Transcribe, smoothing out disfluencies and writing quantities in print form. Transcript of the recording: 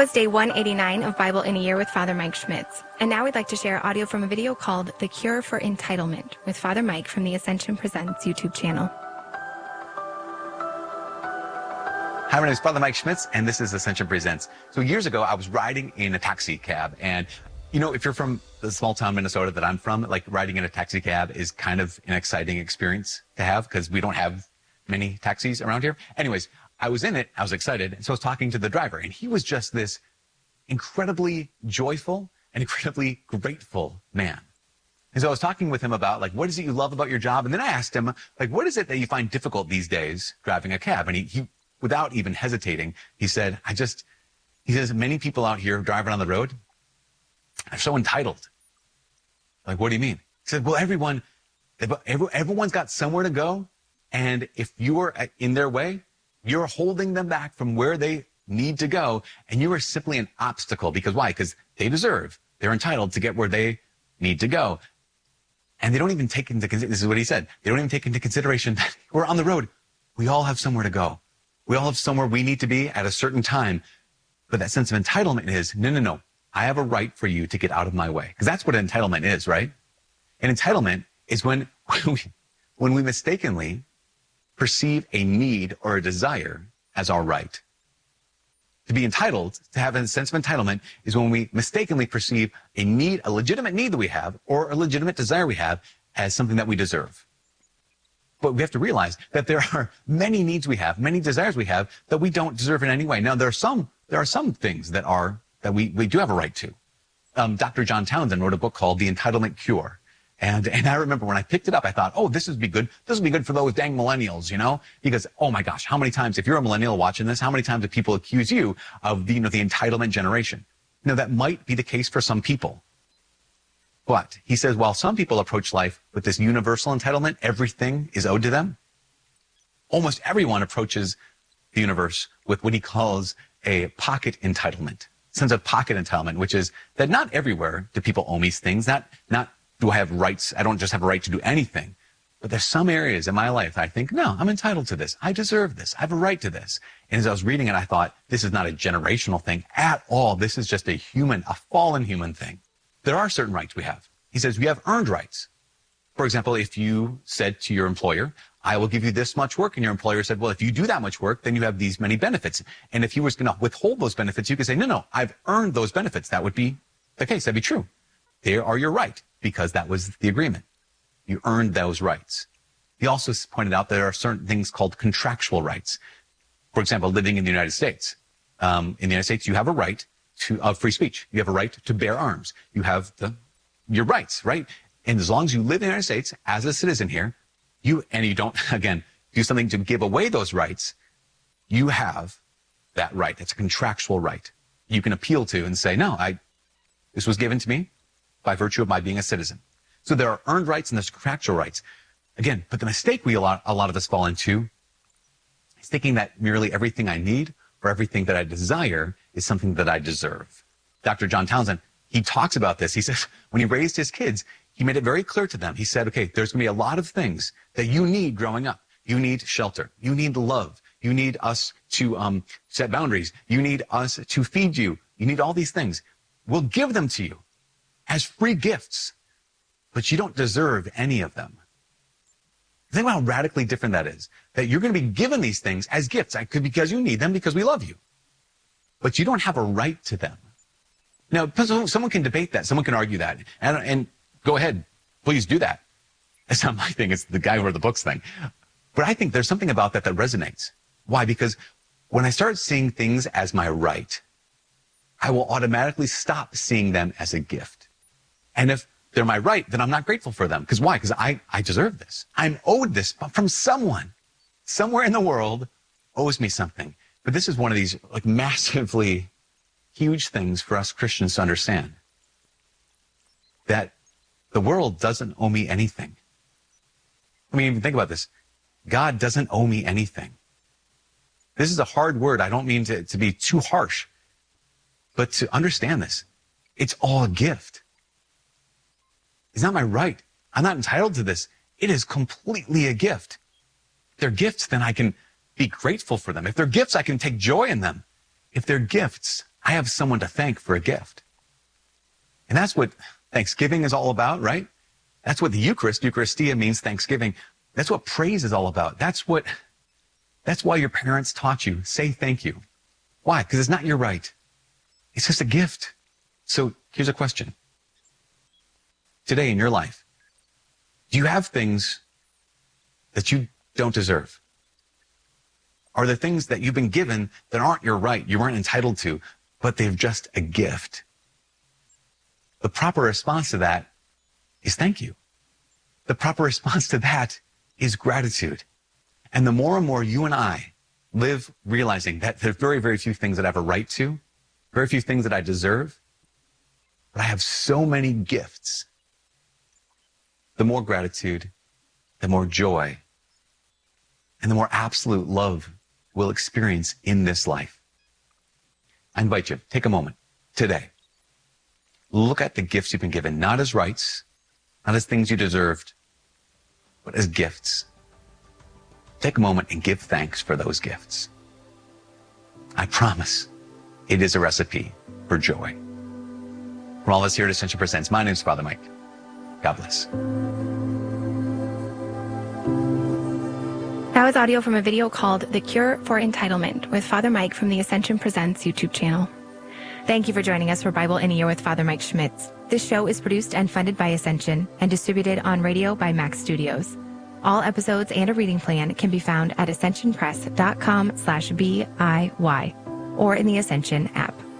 was day 189 of Bible in a Year with Father Mike Schmitz. And now we'd like to share audio from a video called The Cure for Entitlement with Father Mike from the Ascension Presents YouTube channel. Hi, my name is Father Mike Schmitz, and this is Ascension Presents. So years ago, I was riding in a taxi cab, and you know, if you're from the small town Minnesota that I'm from, like riding in a taxi cab is kind of an exciting experience to have because we don't have many taxis around here. Anyways, I was in it, I was excited, and so I was talking to the driver, and he was just this incredibly joyful and incredibly grateful man. And so I was talking with him about, like, what is it you love about your job? And then I asked him, like, what is it that you find difficult these days driving a cab? And he without even hesitating, he said, he says, many people out here driving on the road are so entitled. Like, what do you mean? He said, well, everyone's got somewhere to go. And if you are in their way, you're holding them back from where they need to go. And you are simply an obstacle. Because why? Because they're entitled to get where they need to go. And they don't even take into consideration, this is what he said, they don't even take into consideration that we're on the road. We all have somewhere to go. We all have somewhere we need to be at a certain time. But that sense of entitlement is, no. I have a right for you to get out of my way. Because that's what entitlement is, right? And entitlement is when we mistakenly perceive a need or a desire as our right. To be entitled, to have a sense of entitlement, is when we mistakenly perceive a need, a legitimate need that we have, or a legitimate desire we have, as something that we deserve. But we have to realize that there are many needs we have, many desires we have, that we don't deserve in any way. Now, there are some things that we do have a right to. Dr. John Townsend wrote a book called The Entitlement Cure. And I remember when I picked it up, I thought, oh, this would be good. This would be good for those dang millennials, you know? Because, oh my gosh, how many times, if you're a millennial watching this, how many times do people accuse you of the entitlement generation? Now, that might be the case for some people. But he says, while some people approach life with this universal entitlement, everything is owed to them, almost everyone approaches the universe with what he calls a pocket entitlement, sense of pocket entitlement, which is that not everywhere do people owe me things, not do I have rights, I don't just have a right to do anything, but there's some areas in my life I think, no, I'm entitled to this, I deserve this, I have a right to this. And as I was reading it, I thought, this is not a generational thing at all, this is just a fallen human thing. There are certain rights we have. He says we have earned rights. For example, if you said to your employer, I will give you this much work, and your employer said, well, if you do that much work, then you have these many benefits. And if he was going to withhold those benefits, you could say, no, I've earned those benefits. That would be the case. That'd be true. They are your right because that was the agreement. You earned those rights. He also pointed out there are certain things called contractual rights. For example, living in the United States. In the United States, you have a right of free speech. You have a right to bear arms. You have your rights, right? And as long as you live in the United States as a citizen here, you don't, again, do something to give away those rights, you have that right. That's a contractual right. You can appeal to and say, no, this was given to me by virtue of my being a citizen. So there are earned rights and there's contractual rights. Again, but the mistake a lot of us fall into is thinking that merely everything I need or everything that I desire is something that I deserve. Dr. John Townsend, he talks about this. He says when he raised his kids, he made it very clear to them. He said, okay, there's going to be a lot of things that you need growing up. You need shelter. You need love. You need us to set boundaries. You need us to feed you. You need all these things. We'll give them to you as free gifts, but you don't deserve any of them. Think about how radically different that is, that you're going to be given these things as gifts because you need them, because we love you, but you don't have a right to them. Now, someone can debate that. Someone can argue that. And go ahead. Please do that. That's not my thing. It's the guy who wrote the books thing. But I think there's something about that resonates. Why? Because when I start seeing things as my right, I will automatically stop seeing them as a gift. And if they're my right, then I'm not grateful for them. Because why? Because I deserve this. I'm owed this from someone. Somewhere in the world owes me something. But this is one of these like massively huge things for us Christians to understand. That the world doesn't owe me anything. I mean, even think about this. God doesn't owe me anything. This is a hard word. I don't mean to be too harsh, but to understand this, it's all a gift. It's not my right. I'm not entitled to this. It is completely a gift. If they're gifts, then I can be grateful for them. If they're gifts, I can take joy in them. If they're gifts, I have someone to thank for a gift. And that's what Thanksgiving is all about, right? That's what the Eucharist, Eucharistia, means thanksgiving. That's what praise is all about. That's why your parents taught you, say thank you. Why? Because it's not your right. It's just a gift. So here's a question. Today in your life, do you have things that you don't deserve? Are there things that you've been given that aren't your right, you weren't entitled to, but they're just a gift? The proper response to that is thank you. The proper response to that is gratitude. And the more and more you and I live realizing that there are very, very few things that I have a right to, very few things that I deserve, but I have so many gifts, the more gratitude, the more joy, and the more absolute love we'll experience in this life. I invite you, take a moment today. Look at the gifts you've been given, not as rights, not as things you deserved, but as gifts. Take a moment and give thanks for those gifts. I promise it is a recipe for joy. From all of us here at Ascension Presents, my name is Father Mike. God bless. That was audio from a video called The Cure for Entitlement with Father Mike from the Ascension Presents YouTube channel. Thank you for joining us for Bible in a Year with Father Mike Schmitz. This show is produced and funded by Ascension and distributed on radio by Max Studios. All episodes and a reading plan can be found at ascensionpress.com/BIY or in the Ascension app.